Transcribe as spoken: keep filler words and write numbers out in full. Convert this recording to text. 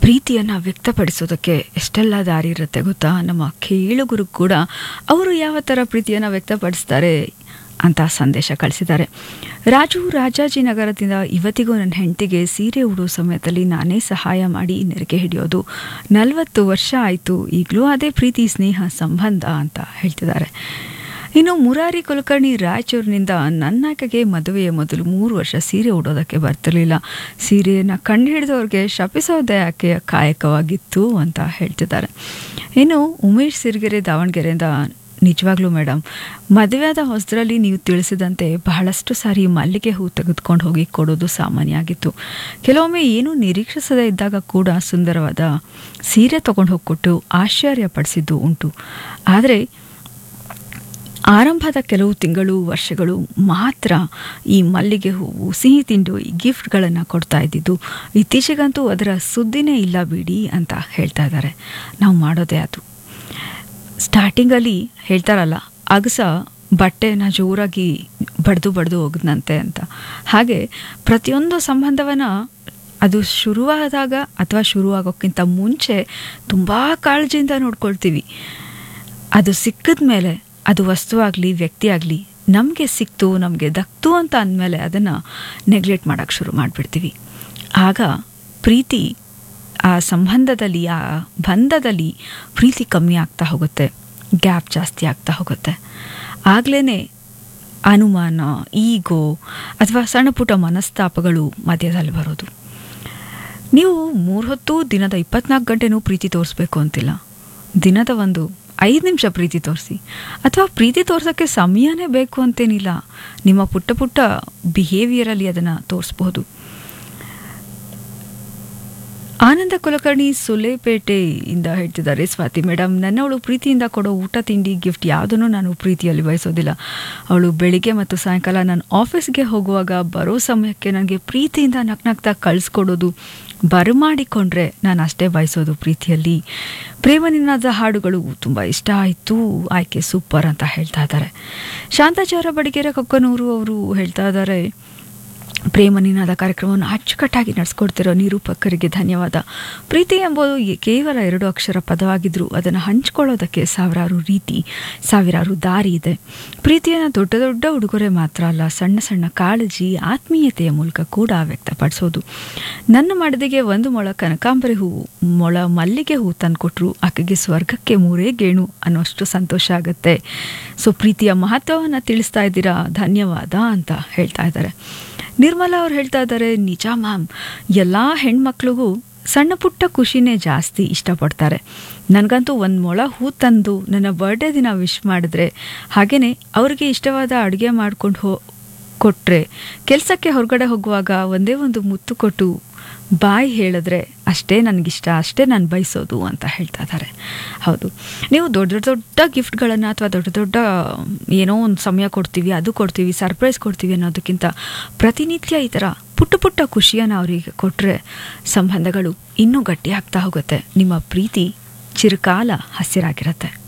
ಪ್ರೀತಿಯನ್ನು ವ್ಯಕ್ತಪಡಿಸೋದಕ್ಕೆ ಎಷ್ಟೆಲ್ಲ ದಾರಿ ಇರುತ್ತೆ ಗೊತ್ತಾ. ನಮ್ಮ ಕೇಳುಗರು ಕೂಡ ಅವರು ಯಾವ ಥರ ಪ್ರೀತಿಯನ್ನು ವ್ಯಕ್ತಪಡಿಸ್ತಾರೆ ಅಂತ ಸಂದೇಶ ಕಳಿಸಿದ್ದಾರೆ. ರಾಜು ರಾಜಾಜಿನಗರದಿಂದ, ಇವತ್ತಿಗೂ ನನ್ನ ಹೆಂಡತಿಗೆ ಸೀರೆ ಉಡೋ ಸಮಯದಲ್ಲಿ ನಾನೇ ಸಹಾಯ ಮಾಡಿ ನೆರಿಗೆ ಹಿಡಿಯೋದು. ನಲವತ್ತು ವರ್ಷ ಆಯಿತು, ಈಗಲೂ ಅದೇ ಪ್ರೀತಿ ಸ್ನೇಹ ಸಂಬಂಧ ಅಂತ ಹೇಳ್ತಿದ್ದಾರೆ. ಇನ್ನು ಮುರಾರಿ ಕುಲಕರ್ಣಿ ರಾಯಚೂರಿನಿಂದ, ನನ್ನಾಕೆಗೆ ಮದುವೆಯ ಮೊದಲು ಮೂರು ವರ್ಷ ಸೀರೆ ಉಡೋದಕ್ಕೆ ಬರ್ತಿರ್ಲಿಲ್ಲ. ಸೀರೆಯನ್ನು ಕಂಡು ಹಿಡಿದವ್ರಿಗೆ ಶಪಿಸೋದೇ ಆಕೆಯ ಕಾಯಕವಾಗಿತ್ತು ಅಂತ ಹೇಳ್ತಿದ್ದಾರೆ. ಇನ್ನು ಉಮೇಶ್ ಸಿರಿಗೆರೆ ದಾವಣಗೆರೆಯಿಂದ, ನಿಜವಾಗ್ಲೂ ಮೇಡಮ್, ಮದುವೆಯಾದ ಹೊಸದರಲ್ಲಿ ನೀವು ತಿಳಿಸಿದಂತೆ ಬಹಳಷ್ಟು ಸಾರಿ ಮಲ್ಲಿಗೆ ಹೂ ತೆಗೆದುಕೊಂಡು ಹೋಗಿ ಕೊಡೋದು ಸಾಮಾನ್ಯ ಆಗಿತ್ತು. ಕೆಲವೊಮ್ಮೆ ಏನೂ ನಿರೀಕ್ಷಿಸದೇ ಇದ್ದಾಗ ಕೂಡ ಸುಂದರವಾದ ಸೀರೆ ತೊಗೊಂಡು ಹೋಗಿಕೊಟ್ಟು ಆಶ್ಚರ್ಯಪಡಿಸಿದ್ದು ಉಂಟು. ಆದರೆ ಆರಂಭದ ಕೆಲವು ತಿಂಗಳು ವರ್ಷಗಳು ಮಾತ್ರ ಈ ಮಲ್ಲಿಗೆ ಹೂವು, ಸಿಹಿ ತಿಂಡು, ಈ ಗಿಫ್ಟ್ಗಳನ್ನು ಕೊಡ್ತಾ ಇದ್ದಿದ್ದು. ಇತ್ತೀಚೆಗಂತೂ ಅದರ ಸುದ್ದಿನೇ ಇಲ್ಲ ಬಿಡಿ ಅಂತ ಹೇಳ್ತಾ ಇದ್ದಾರೆ. ನಾವು ಮಾಡೋದೇ ಅದು. ಸ್ಟಾರ್ಟಿಂಗಲ್ಲಿ ಹೇಳ್ತಾರಲ್ಲ, ಅಗಸ ಬಟ್ಟೆಯನ್ನು ಜೋರಾಗಿ ಬಡ್ದು ಬಡ್ದು ಹೋಗದಂತೆ ಅಂತ. ಹಾಗೆ ಪ್ರತಿಯೊಂದು ಸಂಬಂಧವನ್ನು ಅದು ಶುರುವಾದಾಗ ಅಥವಾ ಶುರುವಾಗೋಕ್ಕಿಂತ ಮುಂಚೆ ತುಂಬ ಕಾಳಜಿಯಿಂದ ನೋಡ್ಕೊಳ್ತೀವಿ. ಅದು ಸಿಕ್ಕಿದ ಮೇಲೆ, ಅದು ವಸ್ತುವಾಗಲಿ ವ್ಯಕ್ತಿಯಾಗಲಿ, ನಮಗೆ ಸಿಕ್ತು, ನಮಗೆ ದಕ್ತು ಅಂತ ಅಂದಮೇಲೆ ಅದನ್ನು ನೆಗ್ಲೆಕ್ಟ್ ಮಾಡೋಕ್ಕೆ ಶುರು ಮಾಡಿಬಿಡ್ತೀವಿ. ಆಗ ಪ್ರೀತಿ, ಆ ಸಂಬಂಧದಲ್ಲಿ, ಆ ಬಂಧದಲ್ಲಿ ಪ್ರೀತಿ ಕಮ್ಮಿ ಆಗ್ತಾ ಹೋಗುತ್ತೆ, ಗ್ಯಾಪ್ ಜಾಸ್ತಿ ಆಗ್ತಾ ಹೋಗುತ್ತೆ. ಆಗಲೇ ಅನುಮಾನ, ಈಗೋ ಅಥವಾ ಸಣ್ಣ ಪುಟ್ಟ ಮನಸ್ತಾಪಗಳು ಮಧ್ಯದಲ್ಲಿ ಬರೋದು. ನೀವು ಮೂರು ಹೊತ್ತು ದಿನದ ಇಪ್ಪತ್ನಾಲ್ಕು ಗಂಟೆನೂ ಪ್ರೀತಿ ತೋರಿಸ್ಬೇಕು ಅಂತಿಲ್ಲ. ದಿನದ ಒಂದು ಐದು ನಿಮಿಷ ಪ್ರೀತಿ ತೋರಿಸಿ, ಅಥವಾ ಪ್ರೀತಿ ತೋರ್ಸೋಕ್ಕೆ ಸಮಯನೇ ಬೇಕು ಅಂತೇನಿಲ್ಲ. ನಿಮ್ಮ ಪುಟ್ಟ ಪುಟ್ಟ ಬಿಹೇವಿಯರಲ್ಲಿ ಅದನ್ನು ತೋರಿಸ್ಬೋದು. ಆನಂದ ಕುಲಕರ್ಣಿ ಸುಲೇಪೇಟೆಯಿಂದ ಹೇಳ್ತಿದ್ದಾರೆ, ಸ್ವಾತಿ ಮೇಡಮ್, ನನ್ನವಳು ಪ್ರೀತಿಯಿಂದ ಕೊಡೋ ಊಟ, ತಿಂಡಿ, ಗಿಫ್ಟ್ ಯಾವುದನ್ನು ನಾನು ಪ್ರೀತಿಯಲ್ಲಿ ಬಯಸೋದಿಲ್ಲ. ಅವಳು ಬೆಳಿಗ್ಗೆ ಮತ್ತು ಸಾಯಂಕಾಲ ನಾನು ಆಫೀಸ್ಗೆ ಹೋಗುವಾಗ ಬರೋ ಸಮಯಕ್ಕೆ ನನಗೆ ಪ್ರೀತಿಯಿಂದ ನಗ್ನಗ್ತಾ ಕಳಿಸ್ಕೊಡೋದು, ಬರಮಾಡಿಕೊಂಡ್ರೆ ನಾನು ಅಷ್ಟೇ ಬಯಸೋದು ಪ್ರೀತಿಯಲ್ಲಿ. ಪ್ರೇಮ ನಿನಾದ ಹಾಡುಗಳು ತುಂಬ ಇಷ್ಟ ಆಯಿತು, ಆಯ್ಕೆ ಸೂಪರ್ ಅಂತ ಹೇಳ್ತಾ ಇದ್ದಾರೆ. ಶಾಂತಾಚಾರ ಬಡಿಗೆರೆ ಕೊಕ್ಕನೂರು ಅವರು ಹೇಳ್ತಾ ಇದ್ದಾರೆ, ಪ್ರೇಮ ನಿನಾದ ಕಾರ್ಯಕ್ರಮವನ್ನು ಅಚ್ಚುಕಟ್ಟಾಗಿ ನಡೆಸ್ಕೊಡ್ತಿರೋ ನಿರೂಪಕರಿಗೆ ಧನ್ಯವಾದ. ಪ್ರೀತಿ ಎಂಬುದು ಕೇವಲ ಎರಡು ಅಕ್ಷರ ಪದವಾಗಿದ್ದರೂ ಅದನ್ನು ಹಂಚ್ಕೊಳ್ಳೋದಕ್ಕೆ ಸಾವಿರಾರು ರೀತಿ, ಸಾವಿರಾರು ದಾರಿ ಇದೆ. ಪ್ರೀತಿಯನ್ನು ದೊಡ್ಡ ದೊಡ್ಡ ಉಡುಗೊರೆ ಮಾತ್ರ ಅಲ್ಲ, ಸಣ್ಣ ಸಣ್ಣ ಕಾಳಜಿ, ಆತ್ಮೀಯತೆಯ ಮೂಲಕ ಕೂಡ ವ್ಯಕ್ತಪಡಿಸೋದು. ನನ್ನ ಮಡದಿಗೆ ಒಂದು ಮೊಳ ಕನಕಾಂಬರಿ ಹೂವು, ಮೊಳ ಮಲ್ಲಿಗೆ ಹೂ ತಂದುಕೊಟ್ರು, ಆಕೆಗೆ ಸ್ವರ್ಗಕ್ಕೆ ಮೂರೇ ಗೇಣು ಅನ್ನೋಷ್ಟು ಸಂತೋಷ ಆಗುತ್ತೆ. ಸೊ ಪ್ರೀತಿಯ ಮಹತ್ವವನ್ನು ತಿಳಿಸ್ತಾ ಇದ್ದೀರಾ, ಧನ್ಯವಾದ ಅಂತ ಹೇಳ್ತಾ ಇದ್ದಾರೆ. ನಿರ್ಮಲಾ ಅವ್ರು ಹೇಳ್ತಾ ಇದ್ದಾರೆ, ನಿಜ ಮ್ಯಾಮ್, ಎಲ್ಲ ಹೆಣ್ಮಕ್ಳಿಗೂ ಸಣ್ಣ ಪುಟ್ಟ ಖುಷಿನೇ ಜಾಸ್ತಿ ಇಷ್ಟಪಡ್ತಾರೆ. ನನಗಂತೂ ಒಂದು ಮೊಳ ಹೂ ತಂದು ನನ್ನ ಬರ್ಡೇ ದಿನ ವಿಶ್ ಮಾಡಿದ್ರೆ, ಹಾಗೆಯೇ ಅವ್ರಿಗೆ ಇಷ್ಟವಾದ ಅಡುಗೆ ಮಾಡ್ಕೊಂಡು ಹೋ ಕೊಟ್ಟರೆ, ಕೆಲಸಕ್ಕೆ ಹೊರಗಡೆ ಹೋಗುವಾಗ ಒಂದೇ ಒಂದು ಮುತ್ತು ಕೊಟ್ಟು ಬಾಯಿ ಹೇಳಿದ್ರೆ ಅಷ್ಟೇ ನನಗಿಷ್ಟ, ಅಷ್ಟೇ ನಾನು ಬಯಸೋದು ಅಂತ ಹೇಳ್ತಾ ಇದ್ದಾರೆ. ಹೌದು, ನೀವು ದೊಡ್ಡ ದೊಡ್ಡ ದೊಡ್ಡ ಗಿಫ್ಟ್ಗಳನ್ನು ಅಥವಾ ದೊಡ್ಡ ದೊಡ್ಡ ಏನೋ ಒಂದು ಸಮಯ ಕೊಡ್ತೀವಿ, ಅದು ಕೊಡ್ತೀವಿ, ಸರ್ಪ್ರೈಸ್ ಕೊಡ್ತೀವಿ ಅನ್ನೋದಕ್ಕಿಂತ ಪ್ರತಿನಿತ್ಯ ಈ ಥರ ಪುಟ್ಟ ಪುಟ್ಟ ಖುಷಿಯನ್ನು ಅವರಿಗೆ ಕೊಟ್ಟರೆ ಸಂಬಂಧಗಳು ಇನ್ನೂ ಗಟ್ಟಿಯಾಗ್ತಾ ಹೋಗುತ್ತೆ. ನಿಮ್ಮ ಪ್ರೀತಿ ಚಿರಕಾಲ ಹಸಿರಾಗಿರುತ್ತೆ.